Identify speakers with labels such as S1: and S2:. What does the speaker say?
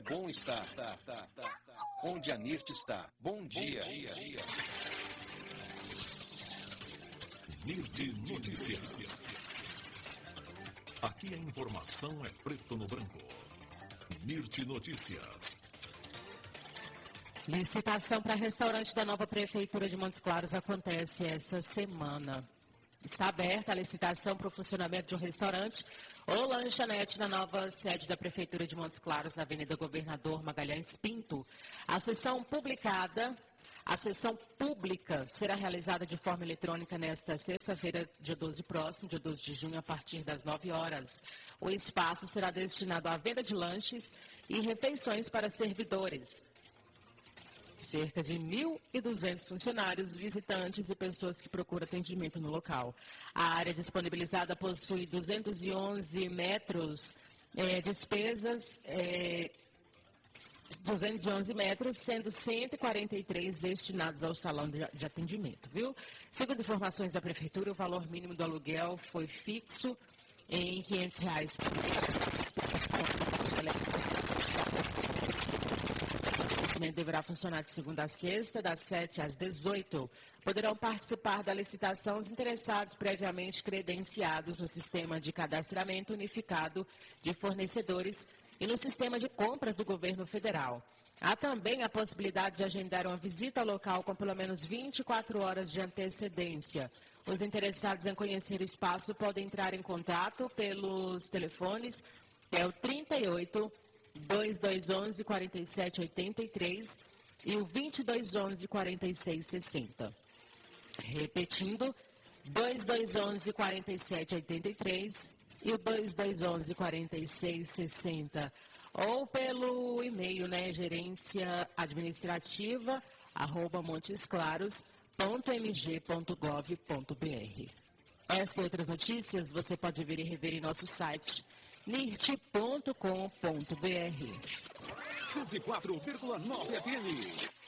S1: bom estar. Onde a NIRT está. Bom dia.
S2: NIRT Notícias. Aqui a informação é preto no branco. NIRT Notícias.
S3: Licitação para restaurante da nova Prefeitura de Montes Claros acontece essa semana. Está aberta a licitação para o funcionamento de um restaurante ou lanchonete na nova sede da Prefeitura de Montes Claros, na Avenida Governador Magalhães Pinto. A sessão pública será realizada de forma eletrônica nesta sexta-feira, dia 12 próximo, dia 12 de junho, a partir das 9 horas. O espaço será destinado à venda de lanches e refeições para servidores. Cerca de 1.200 funcionários, visitantes e pessoas que procuram atendimento no local. A área disponibilizada possui 211 metros, 211 metros, sendo 143 destinados ao salão de atendimento, viu? Segundo informações da Prefeitura, o valor mínimo do aluguel foi fixo em R$ 500 por mês. O estabelecimento deverá funcionar de segunda a sexta, das 7 às 18. Poderão participar da licitação os interessados previamente credenciados no Sistema de Cadastramento Unificado de Fornecedores e no Sistema de Compras do Governo Federal. Há também a possibilidade de agendar uma visita ao local com pelo menos 24 horas de antecedência. Os interessados em conhecer o espaço podem entrar em contato pelos telefones, é o 38 2211 4783 e o 2211 4660. Repetindo, 2211 4783 e o 2211 4660. Ou pelo e-mail, gerência administrativa @montesclaros.mg.gov.br. Essas e outras notícias você pode ver e rever em nosso site nirt.com.br.
S2: 104,9 FM.